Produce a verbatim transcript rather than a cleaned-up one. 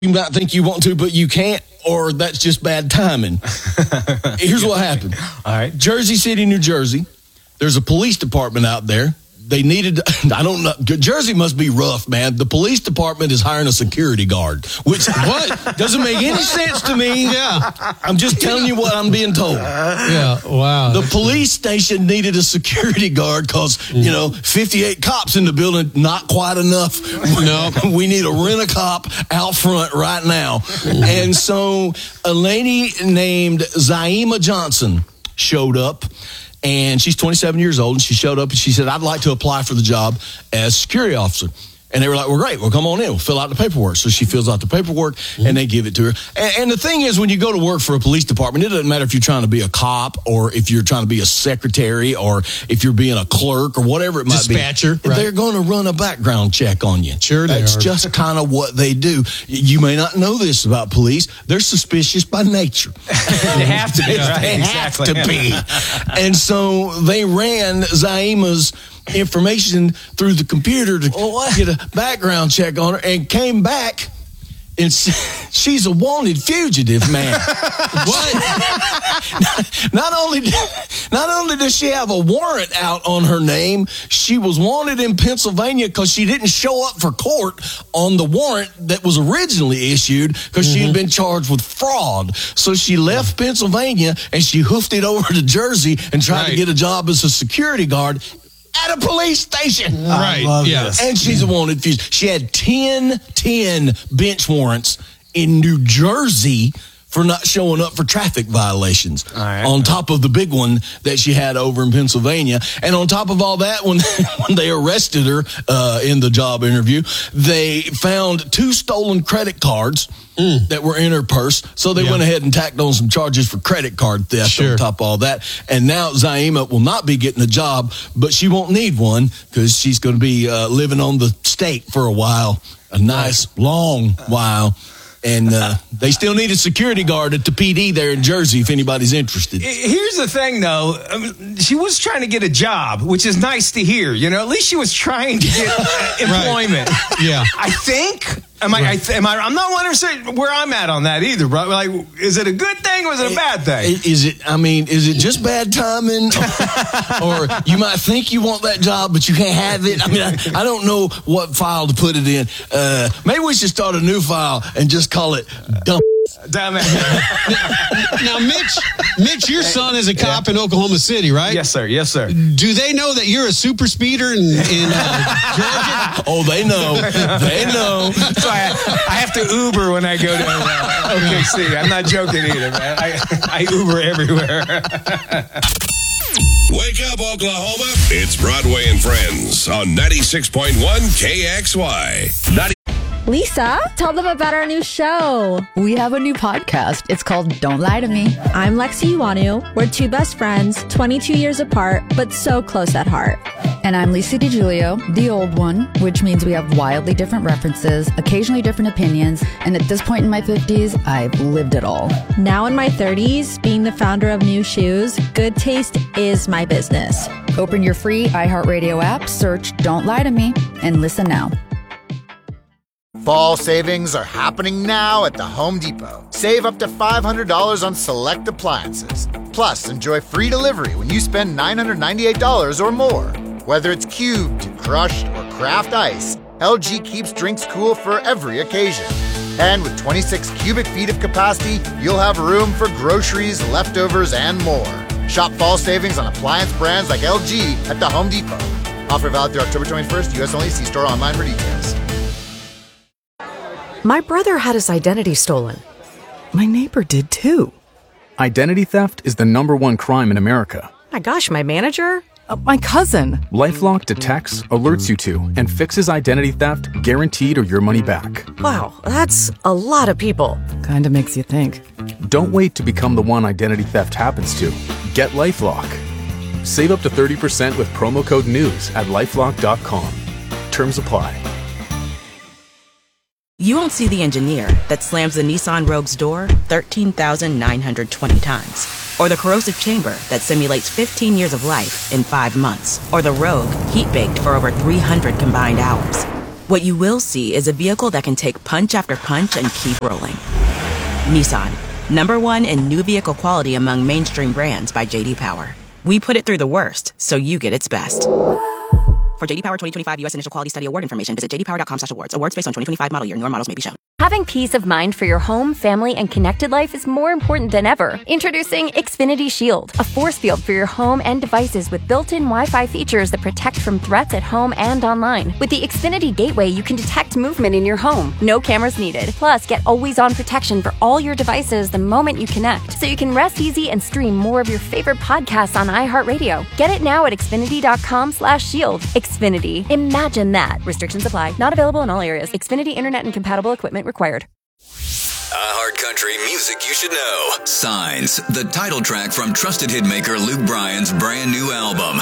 You might think you want to, but you can't, or that's just bad timing. Here's what happened. All right. Jersey City, New Jersey. There's a police department out there. They needed, I don't know, Jersey must be rough, man. The police department is hiring a security guard, which what doesn't make any sense to me. Yeah. I'm just telling you what I'm being told. Yeah, wow. The police station needed a security guard because, you know, fifty-eight cops in the building, not quite enough. No. We need to rent a cop out front right now. And so a lady named Zaima Johnson showed up. And she's twenty-seven years old, and she showed up, and she said, I'd like to apply for the job as security officer. And they were like, well, great. Well, come on in. We'll fill out the paperwork. So she fills out the paperwork, mm-hmm. and they give it to her. And, and the thing is, when you go to work for a police department, it doesn't matter if you're trying to be a cop or if you're trying to be a secretary or if you're being a clerk or whatever it might Dispatcher, be. right. They're going to run a background check on you. Sure they That's are. just kind of what they do. You may not know this about police. They're suspicious by nature. They have to be. Right? They exactly. have to be. And so they ran Zaima's information through the computer to well, get a background check on her and came back and she's a wanted fugitive, man. What? not only not only does she have a warrant out on her name, she was wanted in Pennsylvania because she didn't show up for court on the warrant that was originally issued because mm-hmm. she had been charged with fraud. So she left Pennsylvania and she hoofed it over to Jersey and tried right. to get a job as a security guard at a police station. Right, yeah. This. And she's a wanted fugitive. She had ten, ten bench warrants in New Jersey for not showing up for traffic violations. All right. On top of the big one that she had over in Pennsylvania. And on top of all that, when, when they arrested her uh, in the job interview, they found two stolen credit cards mm. that were in her purse. So they yeah. went ahead and tacked on some charges for credit card theft sure. on top of all that. And now Zaima will not be getting a job, but she won't need one because she's going to be uh, living on the state for a while, a nice long while. And uh, they still need a security guard at the P D there in Jersey if anybody's interested. Here's the thing, though. I mean, she was trying to get a job, which is nice to hear. You know, at least she was trying to get uh, employment. Right. Yeah. I think. Am I, Right. I, am I? I'm not one hundred percent where I'm at on that either, bro. Like, is it a good thing or is it a bad thing? Is it? I mean, is it just bad timing, or, or you might think you want that job but you can't have it? I mean, I, I don't know what file to put it in. Uh, maybe we should start a new file and just call it dumb. Damn it. Now, Mitch, Mitch, your son is a cop yeah. in Oklahoma City, right? Yes, sir. Yes, sir. Do they know that you're a super speeder in, in uh, Georgia? Oh, they know. They know. So I, I have to Uber when I go to uh, O K C. I'm not joking either, man. I, I Uber everywhere. Wake up, Oklahoma. It's Broadway and Friends on ninety-six point one K X Y. ninety- Lisa, tell them about our new show. We have a new podcast. It's called Don't Lie to Me. I'm Lexi Iwanu. We're two best friends, twenty-two years apart, but so close at heart. And I'm Lisa DiGiulio, the old one, which means we have wildly different references, occasionally different opinions, and at this point in my fifties, I've lived it all. Now in my thirties, being the founder of New Shoes, good taste is my business. Open your free iHeartRadio app, search Don't Lie to Me, and listen now. Fall savings are happening now at the Home Depot. Save up to five hundred dollars on select appliances. Plus, enjoy free delivery when you spend nine hundred ninety-eight dollars or more. Whether it's cubed, crushed, or craft ice, L G keeps drinks cool for every occasion. And with twenty-six cubic feet of capacity, you'll have room for groceries, leftovers, and more. Shop fall savings on appliance brands like L G at the Home Depot. Offer valid through October twenty-first. U S only. See store online for details. My brother had his identity stolen. My neighbor did too. Identity theft is the number one crime in America. My gosh, my manager? Uh, my cousin. LifeLock detects, alerts you to, and fixes identity theft guaranteed or your money back. Wow, that's a lot of people. Kinda makes you think. Don't wait to become the one identity theft happens to. Get LifeLock. Save up to thirty percent with promo code NEWS at lifelock dot com. Terms apply. You won't see the engineer that slams the Nissan Rogue's door thirteen thousand nine hundred twenty times. Or the corrosive chamber that simulates fifteen years of life in five months. Or the Rogue heat-baked for over three hundred combined hours. What you will see is a vehicle that can take punch after punch and keep rolling. Nissan, number one in new vehicle quality among mainstream brands by J D Power. We put it through the worst, so you get its best. For J D Power twenty twenty-five U S Initial Quality Study Award information, visit j d power dot com slash awards. Awards based on twenty twenty-five model year. Newer models may be shown. Having peace of mind for your home, family, and connected life is more important than ever. Introducing Xfinity Shield, a force field for your home and devices with built-in Wi-Fi features that protect from threats at home and online. With the Xfinity Gateway, you can detect movement in your home. No cameras needed. Plus, get always-on protection for all your devices the moment you connect, so you can rest easy and stream more of your favorite podcasts on iHeartRadio. Get it now at xfinity dot com slash shield. Xfinity. Imagine that. Restrictions apply. Not available in all areas. Xfinity Internet and compatible equipment required. iHeart Country music you should know. Signs, the title track from trusted hitmaker Luke Bryan's brand new album.